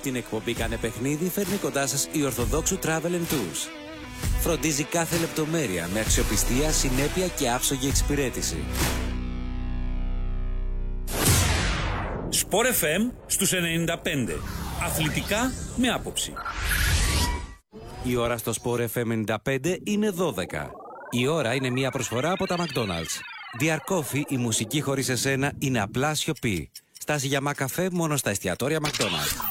Την εκπομπή «Κάνε παιχνίδι» φέρνει κοντά σας η Ορθοδόξου Travel & Tours. Φροντίζει κάθε λεπτομέρεια με αξιοπιστία, συνέπεια και άψογη εξυπηρέτηση. Sport FM στους 95. Αθλητικά με άποψη. Η ώρα στο Sport FM 95 είναι 12. Η ώρα είναι μια προσφορά από τα McDonald's. Dear Coffee, η μουσική χωρίς εσένα είναι απλά σιωπή. Στάση για μακαφέ μόνο στα εστιατόρια McDonald's.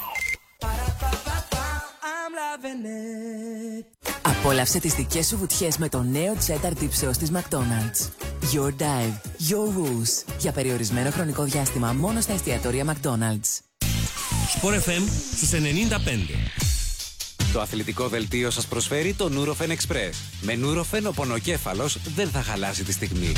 Απόλαυσε τις δικές σου βουτιές με το νέο Cheddar Dip Sauce της McDonald's. Your dive, your rules. Για περιορισμένο χρονικό διάστημα μόνο στα εστιατόρια McDonald's. Sport FM στους 95. Το αθλητικό δελτίο σας προσφέρει το Nurofen Express. Με Nurofen ο πονοκέφαλος δεν θα χαλάσει τη στιγμή.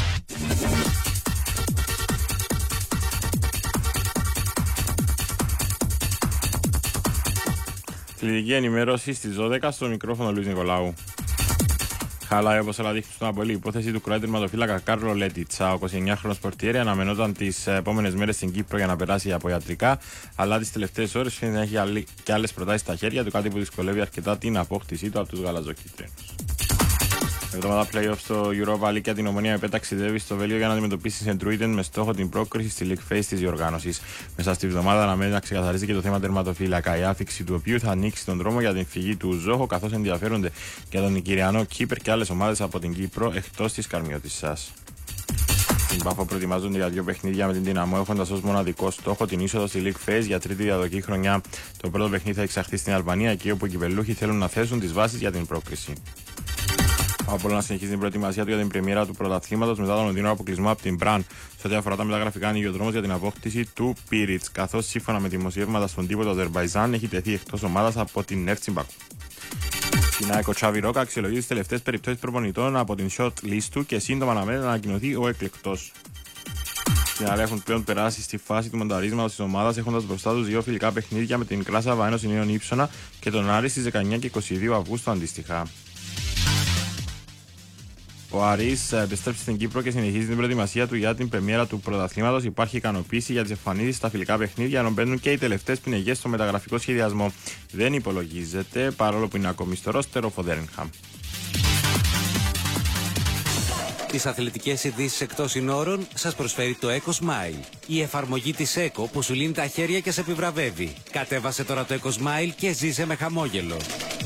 Αθλητική ενημέρωση στις 12 στο μικρόφωνο Λουίς Νικολάου. Χαλάει όπως όλα δείχνει στον Απολή. Η υπόθεση του Κροάτη τερματοφύλακα Κάρλο Λέτιτσα, ο 29χρονος πορτιέρη, αναμενόταν τις επόμενες μέρες στην Κύπρο για να περάσει από ιατρικά, αλλά τις τελευταίες ώρες φαίνεται να έχει και άλλες προτάσεις στα χέρια του, κάτι που δυσκολεύει αρκετά την απόκτησή του από τους γαλαζοκίτρινους. Εβδομάδα play-off στο Europa League για την Ομονία ΕΠΕ ταξιδεύει στο Βέλγιο για να αντιμετωπίσει Σεντρούιτεν με στόχο την πρόκριση στη League Phase της διοργάνωσης. Μέσα στη βδομάδα αναμένεται να ξεκαθαρίζει και το θέμα τερματοφύλακα, η άφηξη του οποίου θα ανοίξει τον δρόμο για την φυγή του Ζόχο, καθώς ενδιαφέρονται για τον Νικηριανό Κύπερ και άλλες ομάδες από την Κύπρο εκτός της Καρμιώτισσας. Στην Πάφο προετοιμάζονται για δύο παιχνίδια με την Δυναμό, έχοντας ως μοναδικό στόχο την είσοδο στη League Phase για τρίτη διαδοχή χρονιά. Το πρώτο παιχνίδι θα εξαχθεί στην Αλβανία, εκεί όπου οι κυπελούχοι θέλουν να θέσουν τις βάσεις για την πρόκριση. Ο Απόλλωνας συνεχίζει την προετοιμασία του για την πρεμιέρα του πρωταθλήματος μετά τον οντινό αποκλεισμό από την Μπραν. Σε ό,τι αφορά τα μεταγραφικά, ανοίγει ο δρόμος για την απόκτηση του Πίριτς, καθώς σύμφωνα με δημοσιεύματα στον τύπο του Αζερμπαϊτζάν έχει τεθεί εκτός ομάδας από την Νέφτσι Μπακού. Στην ΑΕΚ ο Τσάβι Ρόκα αξιολογεί τις τελευταίες περιπτώσεις προπονητών από την short list του και σύντομα αναμένεται να ανακοινωθεί ο εκλεκτός. Στην ΑΡΕ έχουν πλέον περάσει στη φάση του μονταρίσματος της ομάδας, έχοντας μπροστά τους δύο φιλικά παιχνίδια με την Κράσαβα Ένωση Νέων Ήψονα και τον Άρη στις 19 και 22 Αυγούστου αντίστοιχα. Ο Άρης επιστρέψει στην Κύπρο και συνεχίζει την προετοιμασία του για την πρεμιέρα του πρωταθλήματος. Υπάρχει ικανοποίηση για τις εμφανίσεις στα φιλικά παιχνίδια, ενώ μπαίνουν και οι τελευταίες πινεγές στο μεταγραφικό σχεδιασμό. Δεν υπολογίζεται, παρόλο που είναι ακόμη στο ρόστερ, ο Φοντέριγχαμ. Τις αθλητικές ειδήσεις εκτός συνόρων σας προσφέρει το Eco Smile. Η εφαρμογή της Eco που σου λύνει τα χέρια και σε επιβραβεύει. Κατέβασε τώρα το Eco Smile και ζήσε με χαμόγελο.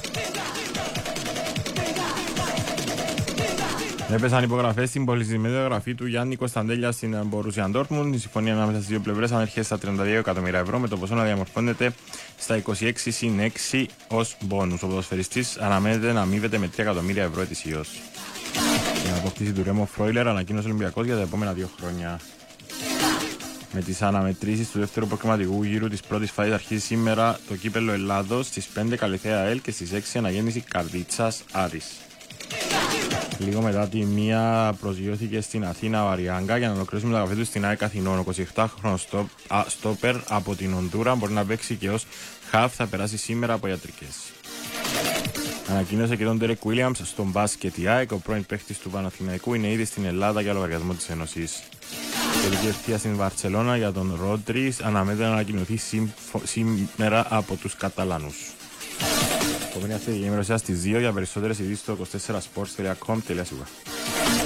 Έπεσαν υπογραφές στην πολιτισμένη διαγραφή του Γιάννη Κωνσταντέλια στην Μπορούσια Ντόρτμουντ. Η συμφωνία ανάμεσα στις δύο πλευρές ανέρχεται στα 32 εκατομμύρια ευρώ, με το ποσό να διαμορφώνεται στα 26 συν 6 ως μπόνους. Ο ποδοσφαιριστής αναμένεται να αμείβεται με 3 εκατομμύρια ευρώ ετησίως. Την αποκτήση του Ρέμο Φρόιλερ ανακοίνωσε ο Ολυμπιακός για τα επόμενα 2 χρόνια. Με τις αναμετρήσεις του δεύτερου προκριματικού γύρου της πρώτης φάσης αρχίζει σήμερα το κύπελλο Ελλάδος, στις 5 Καλυθέα ΑΕΛ και στις 6 αναγέννηση Καρδίτσας Άρης. Λίγο μετά τη μία προσγειώθηκε στην Αθήνα ο Αριάγκα για να ολοκληρώσει μεταγραφή του στην ΑΕΚ Αθηνών. Ο 28χρονος στόπερ από την Ονδούρα μπορεί να παίξει και ως χαφ, θα περάσει σήμερα από ιατρικές. Ανακοίνωσε και τον Ντέρεκ Βίλιαμς στον μπάσκετ η ΑΕΚ. Ο πρώην παίχτης του Παναθηναϊκού είναι ήδη στην Ελλάδα για λογαριασμό της Ένωσης. Τελική ευθεία στην Βαρτσελώνα για τον Ρόντρι αναμένεται να ανακοινωθεί σήμερα από τους Καταλάνους. Επόμενη αυτή η ενημέρωση στις 2 για περισσότερες ειδήσεις στο 24sports.com.au.